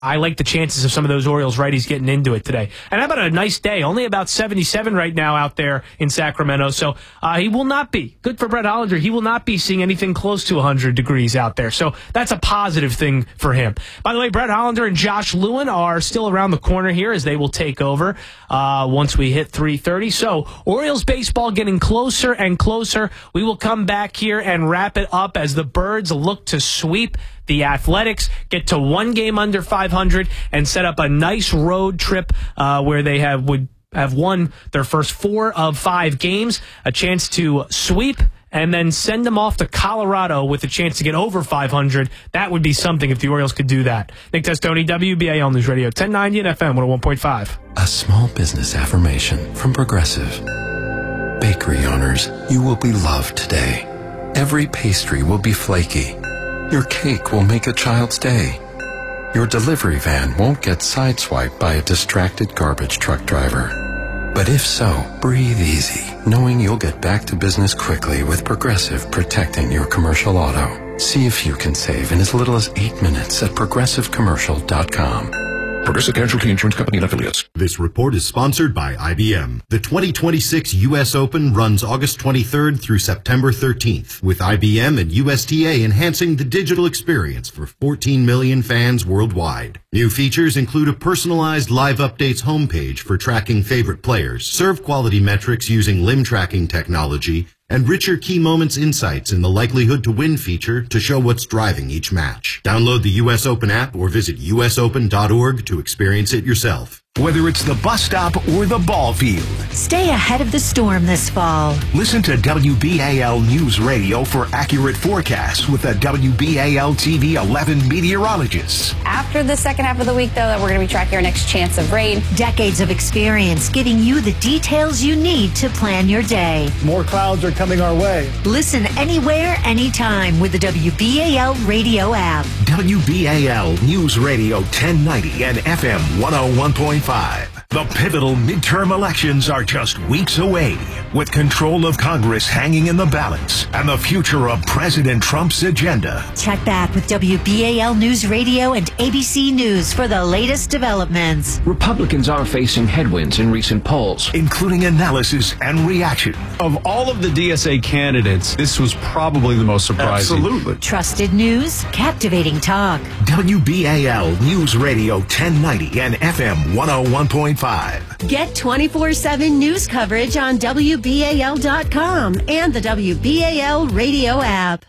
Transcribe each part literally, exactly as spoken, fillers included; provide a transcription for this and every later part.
I like the chances of some of those Orioles righties getting into it today. And how about a nice day? Only about seventy-seven right now out there in Sacramento. So uh, he will not be, good for Brett Hollander, he will not be seeing anything close to one hundred degrees out there. So that's a positive thing for him. By the way, Brett Hollander and Josh Lewin are still around the corner here as they will take over uh, once we hit three thirty. So Orioles baseball getting closer and closer. We will come back here and wrap it up as the Birds look to sweep the Athletics, get to one game under five hundred, and set up a nice road trip uh, where they have would have won their first four of five games, a chance to sweep, and then send them off to Colorado with a chance to get over five hundred. That would be something if the Orioles could do that. Nick Testoni, W B A L News Radio, ten ninety and F M one oh one point five. A small business affirmation from Progressive. Bakery owners, you will be loved today. Every pastry will be flaky. Your cake will make a child's day. Your delivery van won't get sideswiped by a distracted garbage truck driver. But if so, breathe easy, knowing you'll get back to business quickly with Progressive protecting your commercial auto. See if you can save in as little as eight minutes at progressive commercial dot com. Progressive Casualty Insurance Company and Affiliates. This report is sponsored by I B M. The twenty twenty-six U S Open runs August twenty-third through September thirteenth, with I B M and U S T A enhancing the digital experience for fourteen million fans worldwide. New features include a personalized live updates homepage for tracking favorite players, serve quality metrics using limb tracking technology, and richer key moments insights in the likelihood to win feature to show what's driving each match. Download the U S Open app or visit U S open dot org to experience it yourself. Whether it's the bus stop or the ball field, stay ahead of the storm this fall. Listen to W B A L News Radio for accurate forecasts with the W B A L T V eleven meteorologists. After the second half of the week, though, that we're going to be tracking our next chance of rain. Decades of experience giving you the details you need to plan your day. More clouds are coming our way. Listen anywhere, anytime with the W B A L radio app. W B A L News Radio ten ninety and F M one oh one point five. The pivotal midterm elections are just weeks away, with control of Congress hanging in the balance and the future of President Trump's agenda. Check back with W B A L News Radio and A B C News for the latest developments. Republicans are facing headwinds in recent polls, including analysis and reaction. Of all of the D S A candidates, this was probably the most surprising. Absolutely. Trusted news, captivating talk. W B A L News Radio ten ninety and F M one oh one point five. Get twenty-four seven news coverage on W B A L dot com and the W B A L radio app.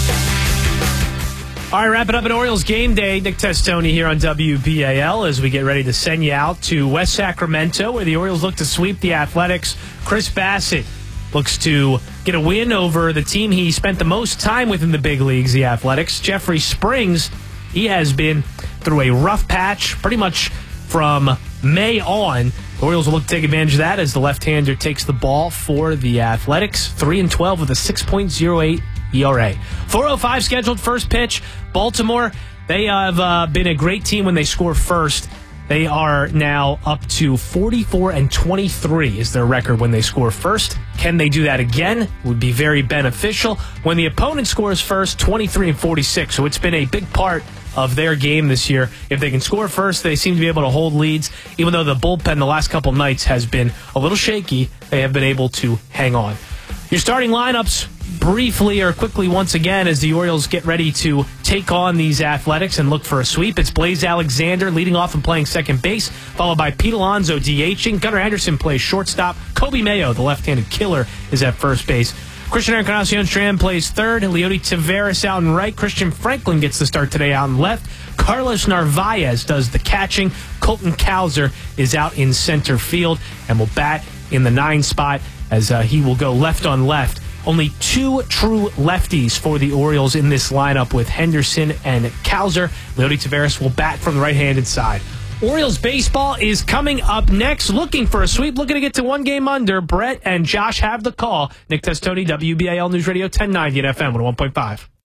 All right, wrap it up at Orioles game day. Nick Testoni here on W B A L as we get ready to send you out to West Sacramento, where the Orioles look to sweep the Athletics. Chris Bassett looks to get a win over the team he spent the most time with in the big leagues, the Athletics. Jeffrey Springs, he has been through a rough patch pretty much from May on. The Orioles will look to take advantage of that as the left-hander takes the ball for the Athletics. three and twelve with a six point oh eight E R A. four oh five scheduled first pitch. Baltimore, they have uh, been a great team when they score first. They are now up to forty-four and twenty-three is their record when they score first. Can they do that again? Would be very beneficial. When the opponent scores first, twenty-three and forty-six. So it's been a big part of their game this year. If they can score first, they seem to be able to hold leads. Even though the bullpen the last couple nights has been a little shaky, they have been able to hang on. Your starting lineups briefly or quickly once again as the Orioles get ready to take on these Athletics and look for a sweep. It's Blaze Alexander leading off and playing second base, followed by Pete Alonso DHing. Gunnar Henderson plays shortstop. Kobe Mayo, the left-handed killer, is at first base. Christian Encarnacion Strand plays third. Leody Taveras out in right. Christian Franklin gets the start today out in left. Carlos Narvaez does the catching. Colton Cowser is out in center field and will bat in the nine spot as uh, he will go left on left. Only two true lefties for the Orioles in this lineup with Henderson and Cowser. Leody Taveras will bat from the right-handed side. Orioles baseball is coming up next. Looking for a sweep, looking to get to one game under. Brett and Josh have the call. Nick Testoni, W B A L News Radio ten ninety at F M one oh one point five.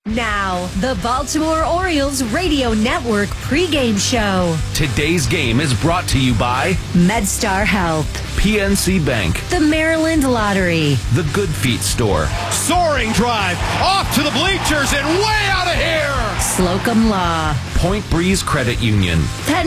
Now, the Baltimore Orioles Radio Network pregame show. Today's game is brought to you by MedStar Health, P N C Bank, the Maryland Lottery, the Good Feet Store. Soaring drive off to the bleachers and way out of here. Slocum Law, Point Breeze Credit Union. Penny